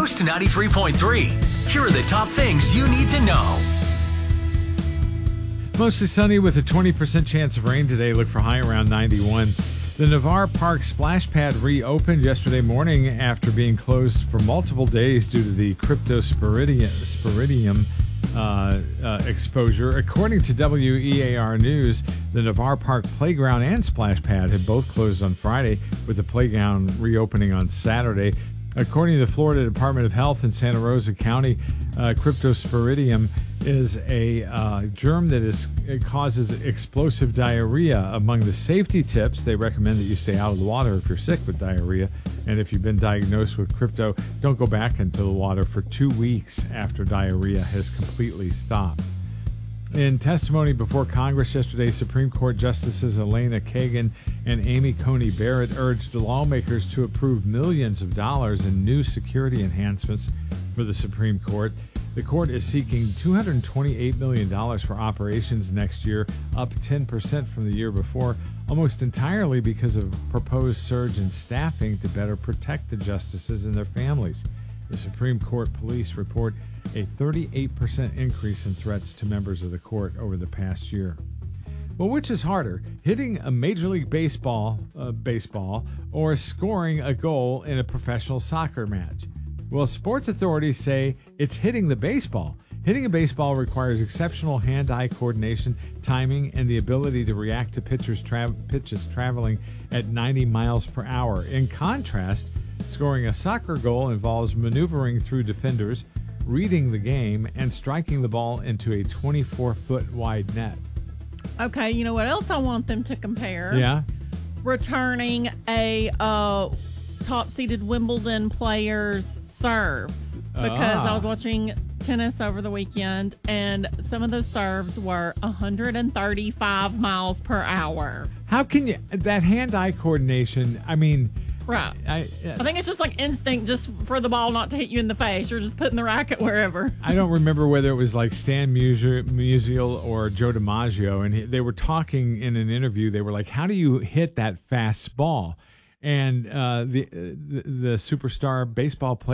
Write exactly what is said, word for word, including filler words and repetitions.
Coast ninety-three point three. Here are the top things you need to know. Mostly sunny with a twenty percent chance of rain today. Look for high around ninety-one. The Navarre Park splash pad reopened yesterday morning after being closed for multiple days due to the cryptosporidium sporidium, uh, uh, exposure. According to W E A R News, the Navarre Park playground and splash pad had both closed on Friday, with the playground reopening on Saturday. According to the Florida Department of Health in Santa Rosa County, uh, cryptosporidium is a uh, germ that is it causes explosive diarrhea. Among the safety tips, they recommend that you stay out of the water if you're sick with diarrhea. And if you've been diagnosed with crypto, don't go back into the water for two weeks after diarrhea has completely stopped. In testimony before Congress yesterday, Supreme Court Justices Elena Kagan and Amy Coney Barrett urged lawmakers to approve millions of dollars in new security enhancements for the Supreme Court. The court is seeking two hundred twenty-eight million dollars for operations next year, up ten percent from the year before, almost entirely because of proposed surge in staffing to better protect the justices and their families. The Supreme Court police report a thirty-eight percent increase in threats to members of the court over the past year. Well, which is harder, hitting a Major League Baseball uh, baseball or scoring a goal in a professional soccer match? Well, sports authorities say it's hitting the baseball. Hitting a baseball requires exceptional hand-eye coordination, timing, and the ability to react to pitchers tra- pitches traveling at ninety miles per hour. In contrast, scoring a soccer goal involves maneuvering through defenders, reading the game, and striking the ball into a twenty-four foot wide net. Okay, you know what else I want them to compare? Yeah? Returning a uh, top-seeded Wimbledon player's serve. Because Ah. I was watching tennis over the weekend, and some of those serves were one hundred thirty-five miles per hour. How can you... That hand-eye coordination, I mean... Right. I, I think it's just like instinct just for the ball not to hit you in the face. You're just putting the racket wherever. I don't remember whether it was like Stan Musial, Musial or Joe DiMaggio, and he, they were talking in an interview. They were like, how do you hit that fast ball? And uh, the, the the superstar baseball player